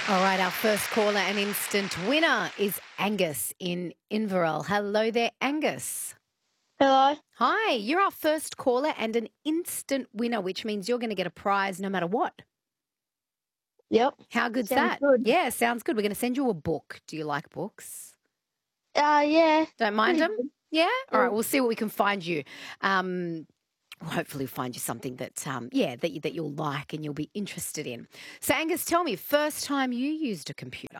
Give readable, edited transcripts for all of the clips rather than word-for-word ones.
All right, our first caller and instant winner is Angus in Inverell. Hello there, Angus. Hello. Hi, you're our first caller and an instant winner, which means you're going to get a prize no matter what. Yep. How good's Sounds that? good. Yeah, sounds good. We're going to send you a book. Do you like books? Yeah. Don't mind Pretty them? good. Yeah? All right, Yeah. we'll see what we can find you. We'll hopefully find you something that, that you'll like and you'll be interested in. So, Angus, tell me, first time you used a computer?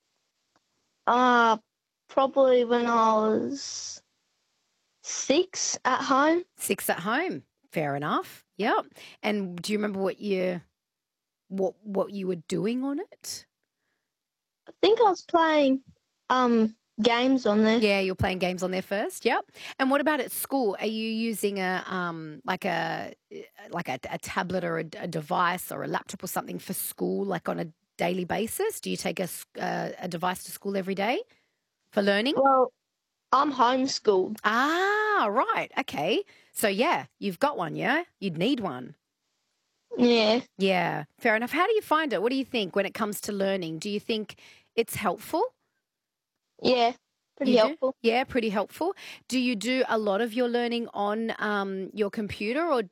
Probably when I was 6 at home. 6 at home. Fair enough. Yep. And do you remember what you were doing on it? I think I was playing games on there. Yeah, you're playing games on there first. Yep. And what about at school? Are you using a tablet or a device or a laptop or something for school, like on a daily basis? Do you take a device to school every day for learning? Well, I'm homeschooled. Ah, right. Okay. So yeah, you've got one. Yeah, you'd need one. Yeah. Yeah, fair enough. How do you find it? What do you think when it comes to learning? Do you think it's helpful? Yeah. Pretty You do? helpful. Yeah, pretty helpful. Do you do a lot of your learning on your computer, or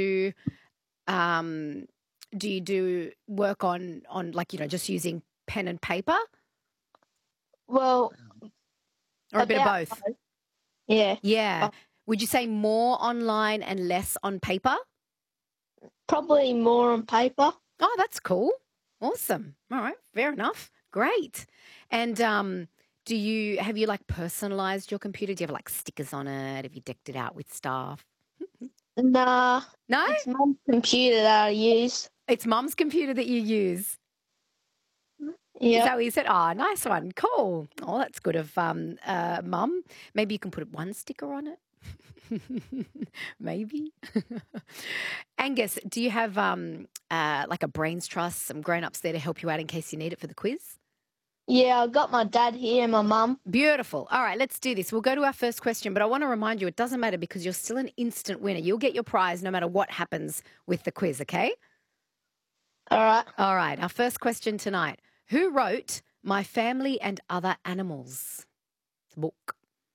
do you do work on like just using pen and paper, Well, or a bit of about both? both. Yeah. Yeah. Would you say more online and less on paper? Probably more on paper. Oh, that's cool. Awesome. All right, fair enough. Great. And have you like personalized your computer? Do you have like stickers on it? Have you decked it out with stuff? Nah. No? It's mum's computer that I use. It's mum's computer that you use. Is Yep. that what you said? Oh, nice one. Cool. Oh, that's good of mum. Maybe you can put one sticker on it. Maybe. Angus, do you have like a brains trust, some grown-ups there to help you out in case you need it for the quiz? Yeah, I got my dad here and my mum. Beautiful. All right, let's do this. We'll go to our first question, but I want to remind you it doesn't matter because you're still an instant winner. You'll get your prize no matter what happens with the quiz, okay? All right. All right, our first question tonight. Who wrote My Family and Other Animals? It's a book.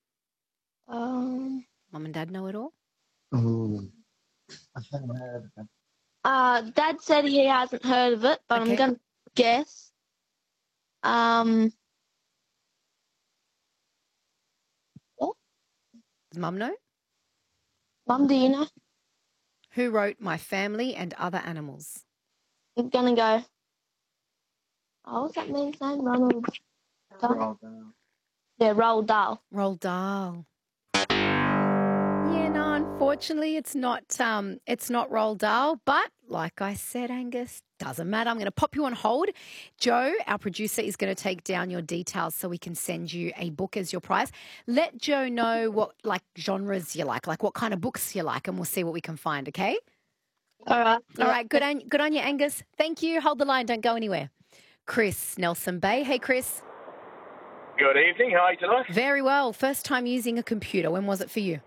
Mum and Dad know it all? Oh, I haven't heard of it. Dad said he hasn't heard of it, but Okay. I'm gonna guess. What? Does Mum know? Mum, do you know? Who wrote My Family and Other Animals? I'm gonna go. Oh, what's that man's name? Ronald. Roald Dahl. Yeah, Roald Dahl. Roald Dahl. Yeah, no, unfortunately it's not Roald Dahl, but like I said, Angus, doesn't matter. I'm going to pop you on hold. Joe, our producer, is going to take down your details so we can send you a book as your prize. Let Joe know what like genres you like what kind of books you like, and we'll see what we can find, okay? All right. All right, good on you, Angus. Thank you. Hold the line, don't go anywhere. Chris, Nelson Bay. Hey, Chris. Good evening. How are you tonight? Very well. First time using a computer. When was it for you?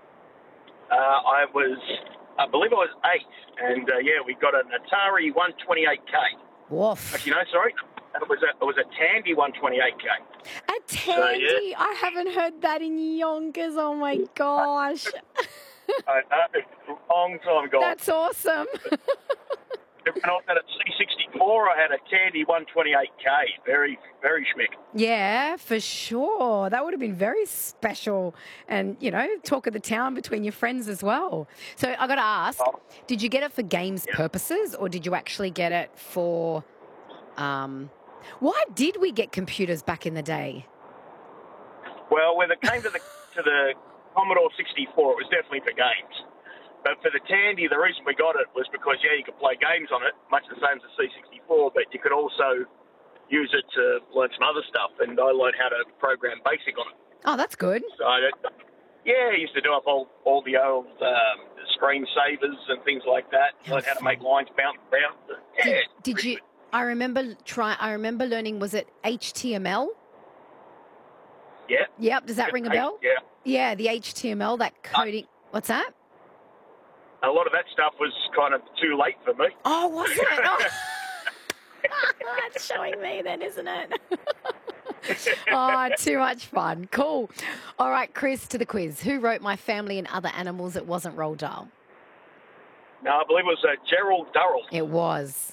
I believe I was 8, and we got an Atari 128K. Woof. Actually, no, sorry, it was a Tandy 128K. A Tandy. So, yeah. I haven't heard that in yonkers. Oh my gosh. I know, a long time ago. That's awesome. When I was at a C64, I had a Tandy 128K. Very, very schmick. Yeah, for sure. That would have been very special and, talk of the town between your friends as well. So I got to ask, did you get it for games purposes or did you actually get it for... Why did we get computers back in the day? Well, when it came to the Commodore 64, it was definitely for games. But for the Tandy, the reason we got it was because, you could play games on it, much the same as the C64, but you could also use it to learn some other stuff, and I learned how to program BASIC on it. Oh, that's good. So, I used to do up all the old screensavers and things like that, learn how to make lines bounce around. Yeah, Did you... I remember learning, was it HTML? Yeah. Yep. Does that ring a bell? Yeah. Yeah, the HTML, that coding. What's that? A lot of that stuff was kind of too late for me. Oh, was it? Oh. That's showing me then, isn't it? Oh, too much fun. Cool. All right, Chris, to the quiz. Who wrote My Family and Other Animals? It wasn't Roald Dahl. No, I believe it was Gerald Durrell. It was.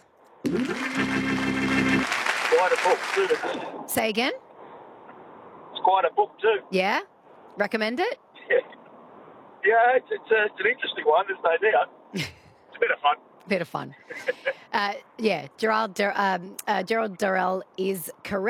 Quite a book, too. Say again? It's quite a book, too. Yeah? Recommend it? Yeah, it's an interesting one, there's no doubt. It's a bit of fun. Bit of fun. Yeah, Gerald Durrell is correct.